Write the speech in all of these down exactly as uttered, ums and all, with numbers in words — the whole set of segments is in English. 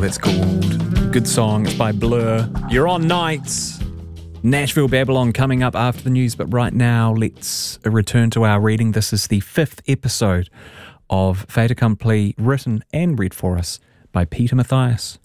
that's called Good Song. It's by Blur. You're on Nights. Nashville Babylon coming up after the news, but right now let's return to our reading. This is the fifth episode of Fait Accompli, written and read for us by Peter Mathias.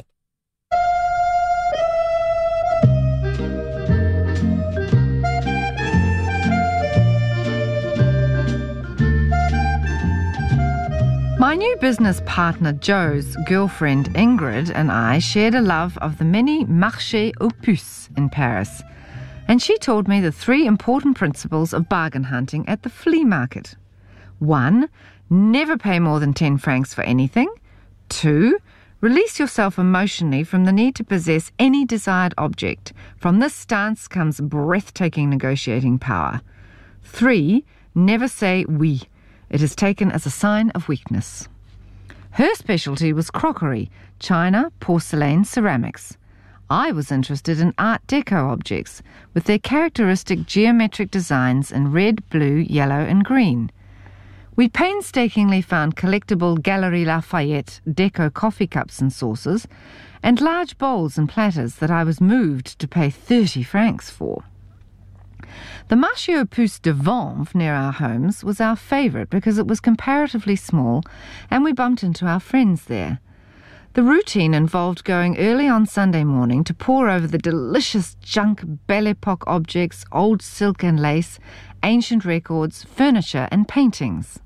My new business partner Joe's girlfriend Ingrid and I shared a love of the many marchés aux puces in Paris, and she told me the three important principles of bargain hunting at the flea market. One, never pay more than ten francs for anything. Two, release yourself emotionally from the need to possess any desired object. From this stance comes breathtaking negotiating power. Three, never say oui. It is taken as a sign of weakness. Her specialty was crockery, china, porcelain, ceramics. I was interested in Art Deco objects with their characteristic geometric designs in red, blue, yellow and green. We painstakingly found collectible Galeries Lafayette Deco coffee cups and saucers and large bowls and platters that I was moved to pay thirty francs for. The Marché aux Puces de Vanves near our homes was our favourite because it was comparatively small and we bumped into our friends there. The routine involved going early on Sunday morning to pore over the delicious junk Belle Époque objects, old silk and lace, ancient records, furniture and paintings.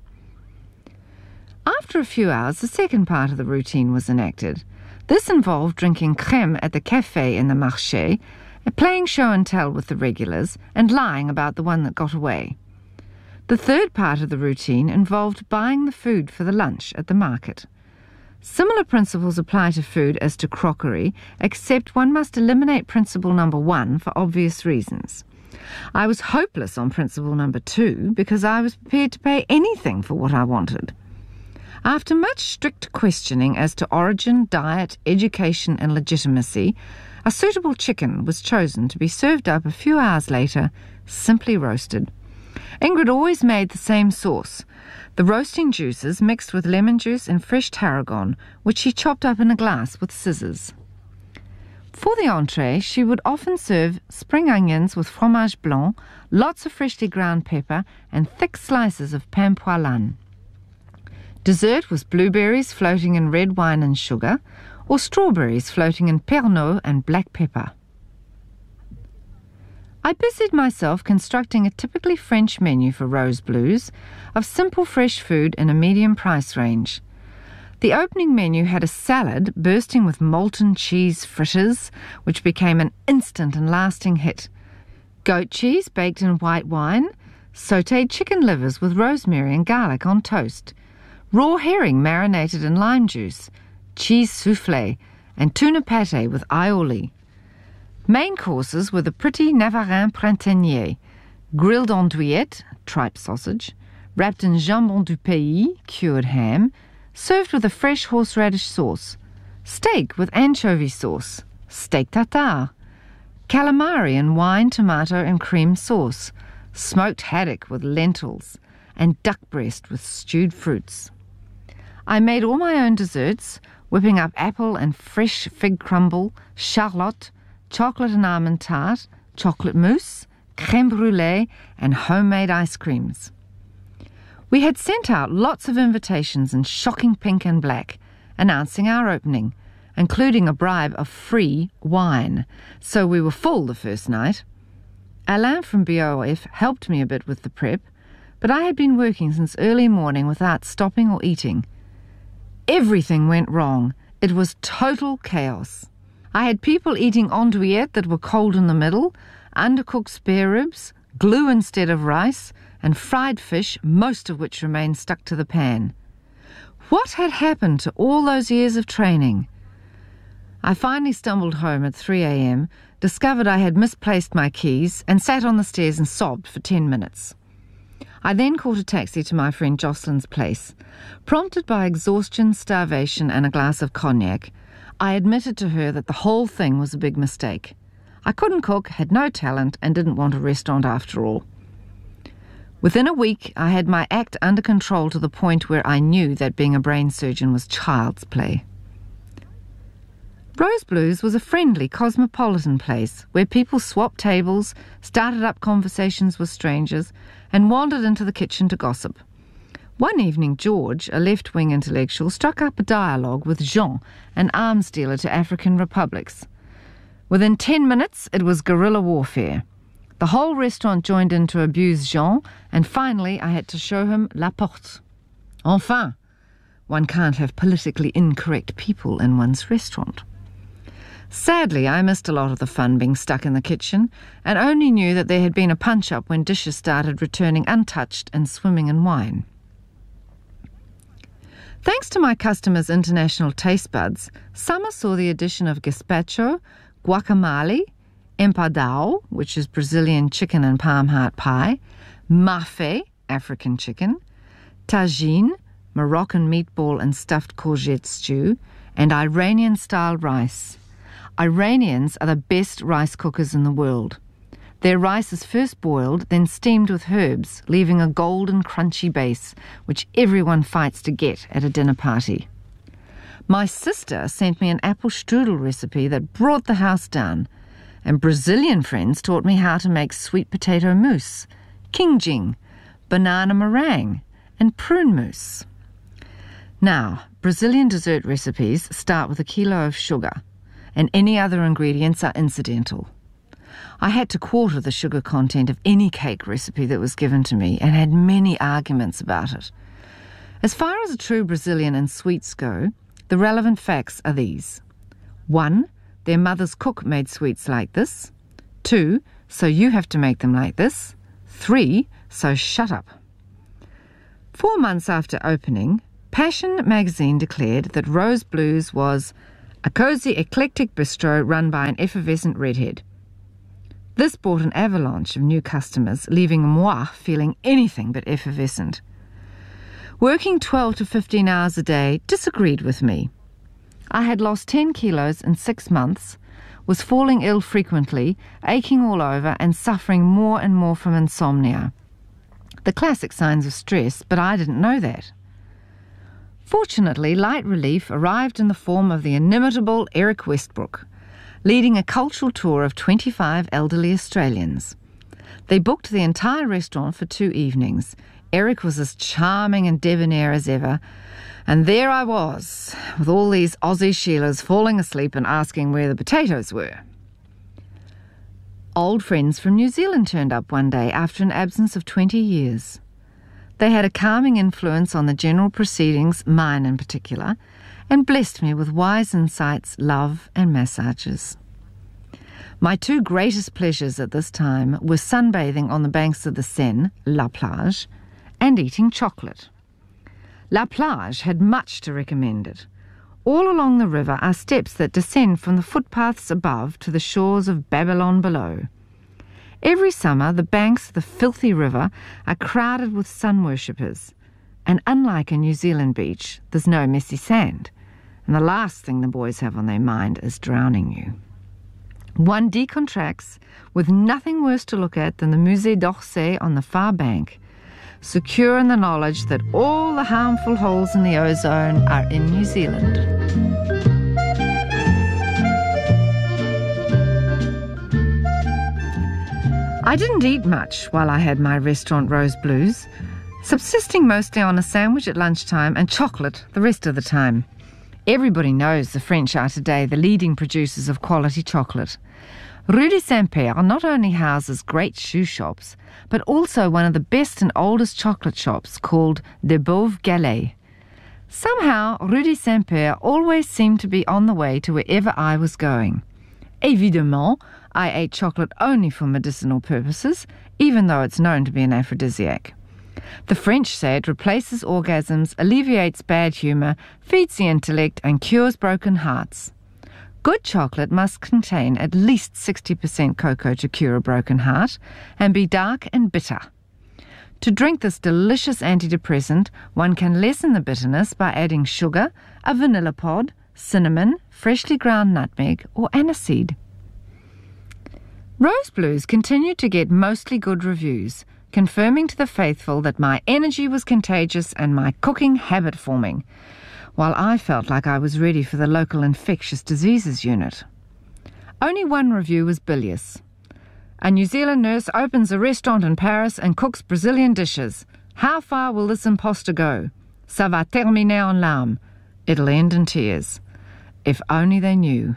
After a few hours, the second part of the routine was enacted. This involved drinking crème at the café in the marché, playing show and tell with the regulars, and lying about the one that got away. The third part of the routine involved buying the food for the lunch at the market. Similar principles apply to food as to crockery, except one must eliminate principle number one for obvious reasons. I was hopeless on principle number two because I was prepared to pay anything for what I wanted. After much strict questioning as to origin, diet, education and legitimacy, a suitable chicken was chosen to be served up a few hours later, simply roasted. Ingrid always made the same sauce, the roasting juices mixed with lemon juice and fresh tarragon, which she chopped up in a glass with scissors. For the entree, she would often serve spring onions with fromage blanc, lots of freshly ground pepper, and thick slices of pain poilâne. Dessert was blueberries floating in red wine and sugar, or strawberries floating in Pernod and black pepper. I busied myself constructing a typically French menu for Rose Blues of simple fresh food in a medium price range. The opening menu had a salad bursting with molten cheese fritters, which became an instant and lasting hit, goat cheese baked in white wine, sautéed chicken livers with rosemary and garlic on toast, raw herring marinated in lime juice, cheese soufflé, and tuna pâté with aioli. Main courses were the pretty Navarin printanier, grilled andouillette, tripe sausage, wrapped in jambon du pays, cured ham, served with a fresh horseradish sauce, steak with anchovy sauce, steak tartare, calamari in wine, tomato and cream sauce, smoked haddock with lentils, and duck breast with stewed fruits. I made all my own desserts, whipping up apple and fresh fig crumble, charlotte, chocolate and almond tart, chocolate mousse, crème brûlée, and homemade ice creams. We had sent out lots of invitations in shocking pink and black, announcing our opening, including a bribe of free wine, so we were full the first night. Alain from B O F helped me a bit with the prep, but I had been working since early morning without stopping or eating. Everything went wrong. It was total chaos. I had people eating andouillette that were cold in the middle, undercooked spare ribs, glue instead of rice, and fried fish, most of which remained stuck to the pan. What had happened to all those years of training? I finally stumbled home at three a.m., discovered I had misplaced my keys, and sat on the stairs and sobbed for ten minutes. I then caught a taxi to my friend Jocelyn's place. Prompted by exhaustion, starvation, and a glass of cognac, I admitted to her that the whole thing was a big mistake. I couldn't cook, had no talent, and didn't want a restaurant after all. Within a week, I had my act under control to the point where I knew that being a brain surgeon was child's play. Rose Blues was a friendly, cosmopolitan place where people swapped tables, started up conversations with strangers, and wandered into the kitchen to gossip. One evening, George, a left-wing intellectual, struck up a dialogue with Jean, an arms dealer to African republics. Within ten minutes, it was guerrilla warfare. The whole restaurant joined in to abuse Jean, and finally I had to show him la porte. Enfin, one can't have politically incorrect people in one's restaurant. Sadly, I missed a lot of the fun being stuck in the kitchen, and only knew that there had been a punch-up when dishes started returning untouched and swimming in wine. Thanks to my customers' international taste buds, summer saw the addition of gazpacho, guacamole, empadão, which is Brazilian chicken and palm heart pie, mafé, African chicken, tagine, Moroccan meatball and stuffed courgette stew, and Iranian-style rice. Iranians are the best rice cookers in the world. Their rice is first boiled, then steamed with herbs, leaving a golden, crunchy base, which everyone fights to get at a dinner party. My sister sent me an apple strudel recipe that brought the house down, and Brazilian friends taught me how to make sweet potato mousse, quindim, banana meringue, and prune mousse. Now, Brazilian dessert recipes start with a kilo of sugar, and any other ingredients are incidental. I had to quarter the sugar content of any cake recipe that was given to me and had many arguments about it. As far as a true Brazilian in sweets go, the relevant facts are these. One, their mother's cook made sweets like this. Two, so you have to make them like this. Three, so shut up. Four months after opening, Passion magazine declared that Rose Blues was a cosy, eclectic bistro run by an effervescent redhead. This brought an avalanche of new customers, leaving moi feeling anything but effervescent. Working twelve to fifteen hours a day disagreed with me. I had lost ten kilos in six months, was falling ill frequently, aching all over, and suffering more and more from insomnia. The classic signs of stress, but I didn't know that. Fortunately, light relief arrived in the form of the inimitable Eric Westbrook, leading a cultural tour of twenty-five elderly Australians. They booked the entire restaurant for two evenings. Eric was as charming and debonair as ever, and there I was, with all these Aussie Sheilas falling asleep and asking where the potatoes were. Old friends from New Zealand turned up one day after an absence of twenty years. They had a calming influence on the general proceedings, mine in particular, and blessed me with wise insights, love, and massages. My two greatest pleasures at this time were sunbathing on the banks of the Seine, La Plage, and eating chocolate. La Plage had much to recommend it. All along the river are steps that descend from the footpaths above to the shores of Babylon below. Every summer, the banks of the filthy river are crowded with sun worshippers, and unlike a New Zealand beach, there's no messy sand, and the last thing the boys have on their mind is drowning you. One decontracts with nothing worse to look at than the Musée d'Orsay on the far bank, secure in the knowledge that all the harmful holes in the ozone are in New Zealand. I didn't eat much while I had my restaurant Rose Blues, subsisting mostly on a sandwich at lunchtime and chocolate the rest of the time. Everybody knows the French are today the leading producers of quality chocolate. Rue de Saint-Père not only houses great shoe shops, but also one of the best and oldest chocolate shops called De Beauve Galets. Somehow, Rue de Saint-Père always seemed to be on the way to wherever I was going. Évidemment, I ate chocolate only for medicinal purposes, even though it's known to be an aphrodisiac. The French say it replaces orgasms, alleviates bad humour, feeds the intellect, and cures broken hearts. Good chocolate must contain at least sixty percent cocoa to cure a broken heart, and be dark and bitter. To drink this delicious antidepressant, one can lessen the bitterness by adding sugar, a vanilla pod, cinnamon, freshly ground nutmeg, or aniseed. Rose Blues continued to get mostly good reviews, confirming to the faithful that my energy was contagious and my cooking habit-forming. while I felt like I was ready for the local infectious diseases unit. Only one review was bilious. A New Zealand nurse opens a restaurant in Paris and cooks Brazilian dishes. How far will this imposter go? Ça va terminer en larmes. It'll end in tears. If only they knew.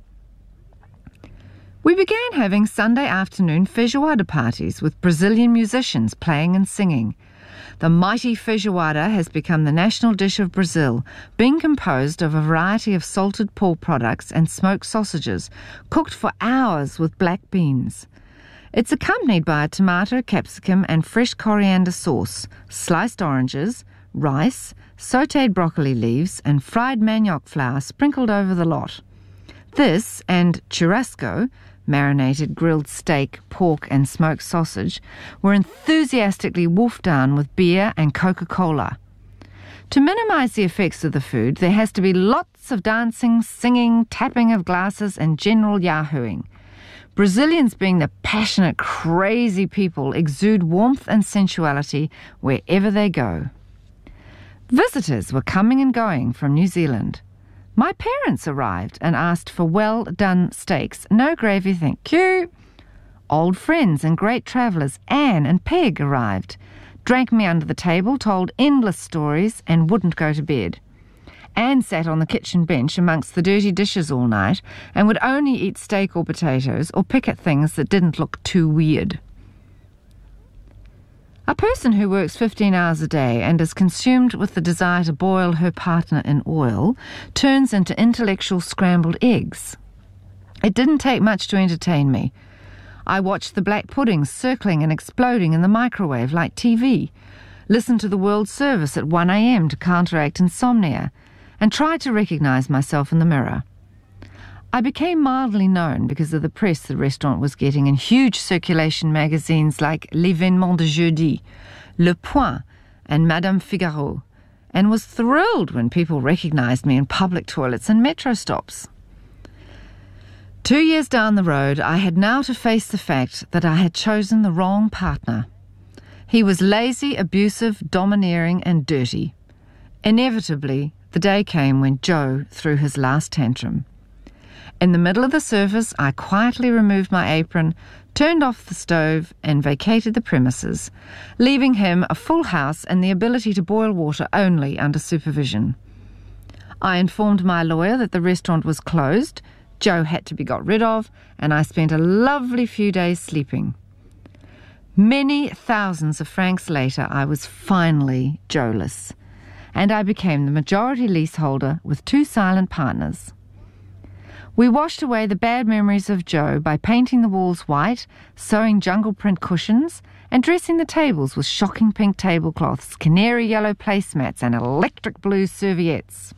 We began having Sunday afternoon feijoada parties with Brazilian musicians playing and singing. The mighty feijoada has become the national dish of Brazil, being composed of a variety of salted pork products and smoked sausages, cooked for hours with black beans. It's accompanied by a tomato, capsicum and fresh coriander sauce, sliced oranges, rice, sautéed broccoli leaves and fried manioc flour sprinkled over the lot. This and churrasco, marinated grilled steak, pork and smoked sausage, were enthusiastically wolfed down with beer and Coca-Cola. To minimise the effects of the food, there has to be lots of dancing, singing, tapping of glasses and general yahooing. Brazilians, being the passionate, crazy people, exude warmth and sensuality wherever they go. Visitors were coming and going from New Zealand. My parents arrived and asked for well-done steaks. No gravy, thank you. Old friends and great travellers, Anne and Peg, arrived, drank me under the table, told endless stories, and wouldn't go to bed. Anne sat on the kitchen bench amongst the dirty dishes all night and would only eat steak or potatoes or pick at things that didn't look too weird. A person who works fifteen hours a day and is consumed with the desire to boil her partner in oil turns into intellectual scrambled eggs. It didn't take much to entertain me. I watched the black puddings circling and exploding in the microwave like T V, listened to the World Service at one a.m. to counteract insomnia, and tried to recognise myself in the mirror. I became mildly known because of the press the restaurant was getting in huge circulation magazines like L'Événement de Jeudi, Le Point, and Madame Figaro, and was thrilled when people recognised me in public toilets and metro stops. Two years down the road, I had now to face the fact that I had chosen the wrong partner. He was lazy, abusive, domineering, and dirty. Inevitably, the day came when Joe threw his last tantrum. In the middle of the service, I quietly removed my apron, turned off the stove, and vacated the premises, leaving him a full house and the ability to boil water only under supervision. I informed my lawyer that the restaurant was closed, Joe had to be got rid of, and I spent a lovely few days sleeping. Many thousands of francs later, I was finally Joe-less, and I became the majority leaseholder with two silent partners. We washed away the bad memories of Joe by painting the walls white, sewing jungle print cushions, and dressing the tables with shocking pink tablecloths, canary yellow placemats, and electric blue serviettes.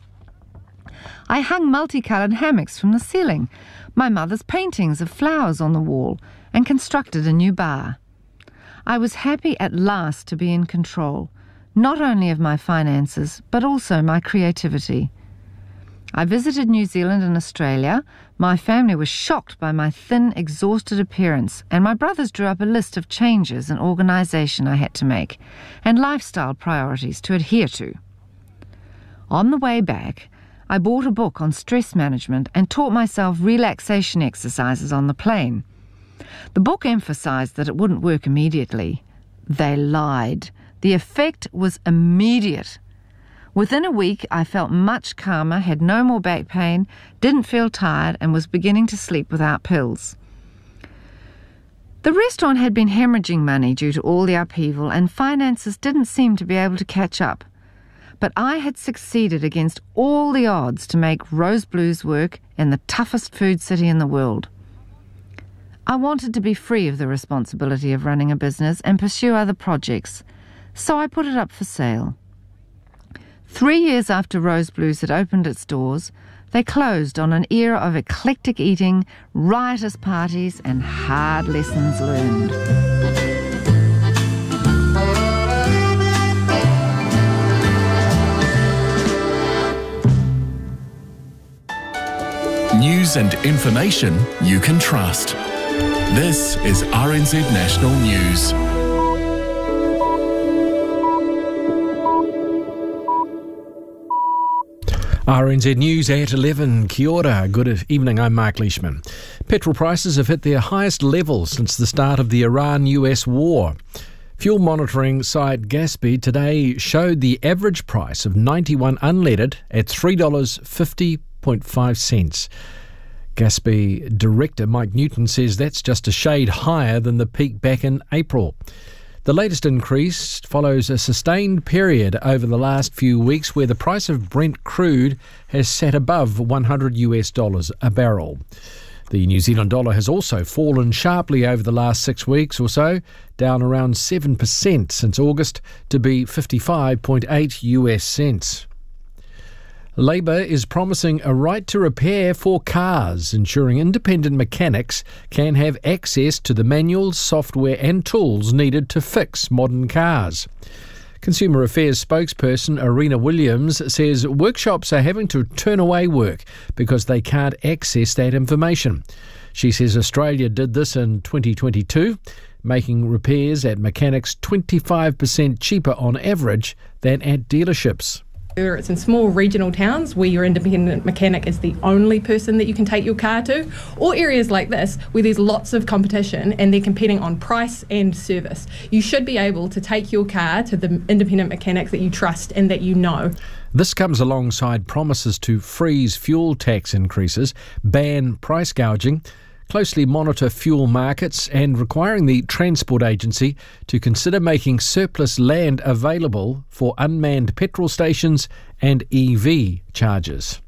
I hung multicoloured hammocks from the ceiling, my mother's paintings of flowers on the wall, and constructed a new bar. I was happy at last to be in control, not only of my finances, but also my creativity. I visited New Zealand and Australia. My family was shocked by my thin, exhausted appearance, and my brothers drew up a list of changes in organisation I had to make and lifestyle priorities to adhere to. On the way back, I bought a book on stress management and taught myself relaxation exercises on the plane. The book emphasised that it wouldn't work immediately. They lied. The effect was immediate. Within a week, I felt much calmer, had no more back pain, didn't feel tired, and was beginning to sleep without pills. The restaurant had been hemorrhaging money due to all the upheaval, and finances didn't seem to be able to catch up. But I had succeeded against all the odds to make Rose Blues work in the toughest food city in the world. I wanted to be free of the responsibility of running a business and pursue other projects, so I put it up for sale. Three years after Rose Blues had opened its doors, they closed on an era of eclectic eating, riotous parties, and hard lessons learned. News and information you can trust. This is R N Z National News. R N Z News at eleven. Kia ora. Good evening, I'm Mark Leishman. Petrol prices have hit their highest level since the start of the Iran U S war. Fuel monitoring site Gaspy today showed the average price of ninety-one unleaded at three dollars fifty point five cents. Gaspy director Mike Newton says that's just a shade higher than the peak back in April. The latest increase follows a sustained period over the last few weeks where the price of Brent crude has sat above one hundred US dollars a barrel. The New Zealand dollar has also fallen sharply over the last six weeks or so, down around seven percent since August to be fifty-five point eight US cents. Labour is promising a right to repair for cars, ensuring independent mechanics can have access to the manuals, software and tools needed to fix modern cars. Consumer Affairs spokesperson Arena Williams says workshops are having to turn away work because they can't access that information. She says Australia did this in twenty twenty-two, making repairs at mechanics twenty-five percent cheaper on average than at dealerships. Whether it's in small regional towns where your independent mechanic is the only person that you can take your car to, or areas like this where there's lots of competition and they're competing on price and service. You should be able to take your car to the independent mechanic that you trust and that you know. This comes alongside promises to freeze fuel tax increases, ban price gouging, closely monitor fuel markets and requiring the Transport Agency to consider making surplus land available for unmanned petrol stations and E V charges.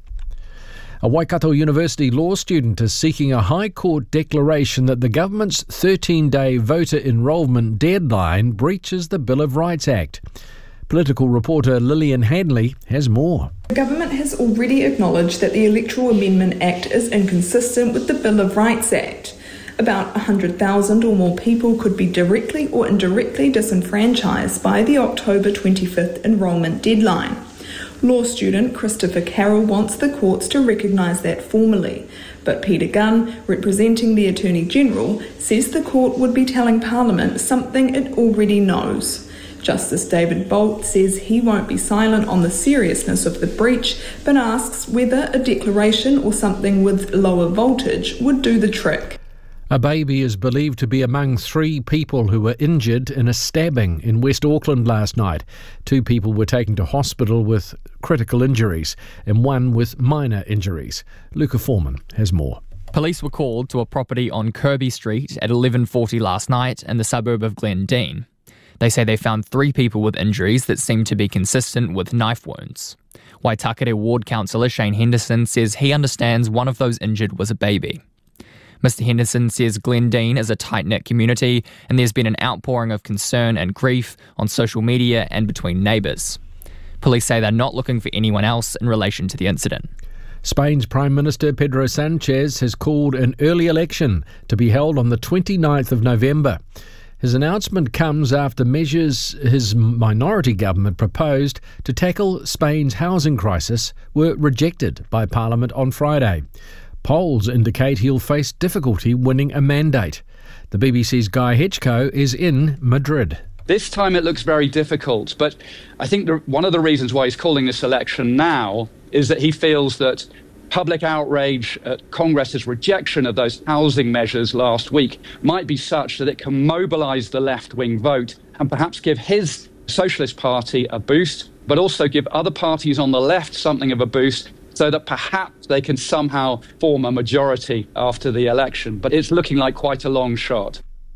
A Waikato University law student is seeking a High Court declaration that the government's thirteen-day voter enrolment deadline breaches the Bill of Rights Act. Political reporter Lillian Hanley has more. The government has already acknowledged that the Electoral Amendment Act is inconsistent with the Bill of Rights Act. About one hundred thousand or more people could be directly or indirectly disenfranchised by the October twenty-fifth enrolment deadline. Law student Christopher Carroll wants the courts to recognise that formally, but Peter Gunn, representing the Attorney General, says the court would be telling Parliament something it already knows. Justice David Bolt says he won't be silent on the seriousness of the breach, but asks whether a declaration or something with lower voltage would do the trick. A baby is believed to be among three people who were injured in a stabbing in West Auckland last night. Two people were taken to hospital with critical injuries and one with minor injuries. Luca Foreman has more. Police were called to a property on Kirby Street at eleven forty last night in the suburb of Glendine. They say they found three people with injuries that seem to be consistent with knife wounds. Waitakere Ward Councillor Shane Henderson says he understands one of those injured was a baby. Mister Henderson says Glendine is a tight-knit community and there's been an outpouring of concern and grief on social media and between neighbours. Police say they're not looking for anyone else in relation to the incident. Spain's Prime Minister Pedro Sanchez has called an early election to be held on the twenty-ninth of November. His announcement comes after measures his minority government proposed to tackle Spain's housing crisis were rejected by Parliament on Friday. Polls indicate he'll face difficulty winning a mandate. The B B C's Guy Hitchcoe is in Madrid. This time it looks very difficult, but I think the, one of the reasons why he's calling this election now is that he feels that public outrage at Congress's rejection of those housing measures last week might be such that it can mobilise the left-wing vote and perhaps give his Socialist Party a boost, but also give other parties on the left something of a boost so that perhaps they can somehow form a majority after the election. But it's looking like quite a long shot.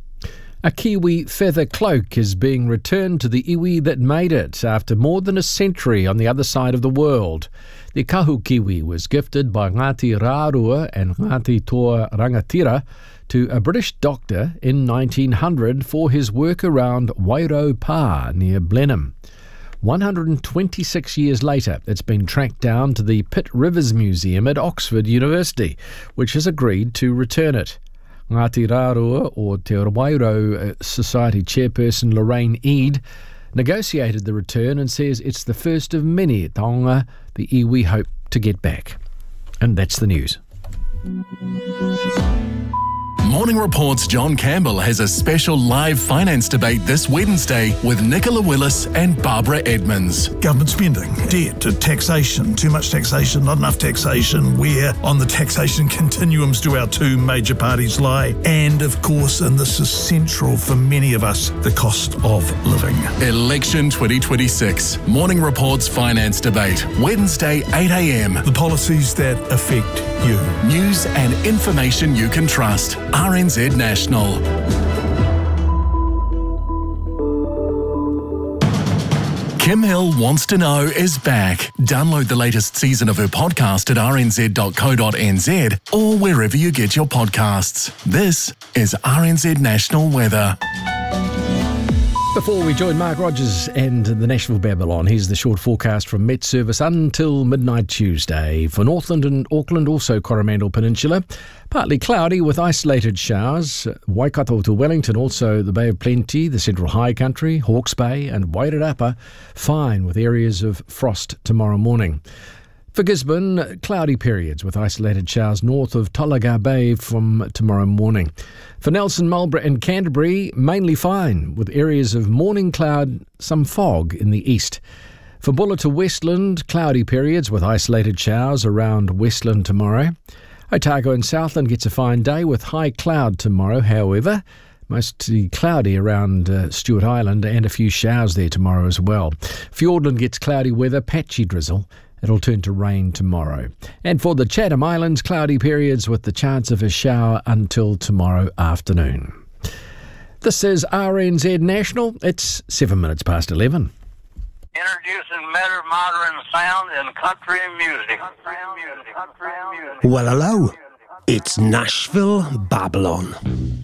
A Kiwi feather cloak is being returned to the iwi that made it after more than a century on the other side of the world. The Kahu Kiwi was gifted by Ngāti Rārua and Ngāti Toa Rangatira to a British doctor in nineteen hundred for his work around Wairau Pā near Blenheim. one hundred twenty-six years later, it's been tracked down to the Pitt Rivers Museum at Oxford University, which has agreed to return it. Ngāti Rārua, or Te Wairau Society chairperson Lorraine Eade, negotiated the return and says it's the first of many taonga the iwi hope to get back. And that's the news. Morning Report's John Campbell has a special live finance debate this Wednesday with Nicola Willis and Barbara Edmonds. Government spending, debt, taxation, too much taxation, not enough taxation, where on the taxation continuums do our two major parties lie, and of course, and this is central for many of us, the cost of living. Election twenty twenty-six. Morning Report's finance debate, Wednesday, eight a.m. The policies that affect you. News and information you can trust. R N Z National. Kim Hill Wants to Know is back. Download the latest season of her podcast at r n z dot co dot n z or wherever you get your podcasts. This is R N Z National Weather. Before we join Mark Rogers and the Nashville Babylon, here's the short forecast from Met Service until midnight Tuesday. For Northland and Auckland, also Coromandel Peninsula, partly cloudy with isolated showers. Waikato to Wellington, also the Bay of Plenty, the Central High Country, Hawke's Bay and Wairarapa, fine with areas of frost tomorrow morning. For Gisborne, cloudy periods with isolated showers north of Tolaga Bay from tomorrow morning. For Nelson, Marlborough and Canterbury, mainly fine with areas of morning cloud, some fog in the east. For Buller to Westland, cloudy periods with isolated showers around Westland tomorrow. Otago and Southland gets a fine day with high cloud tomorrow, however. Mostly cloudy around uh, Stewart Island and a few showers there tomorrow as well. Fiordland gets cloudy weather, patchy drizzle. It'll turn to rain tomorrow. And for the Chatham Islands, cloudy periods with the chance of a shower until tomorrow afternoon. This is R N Z National. It's seven minutes past eleven. Introducing better modern sound and country music. Country music. Country music. Well, hello. It's Nashville Babylon.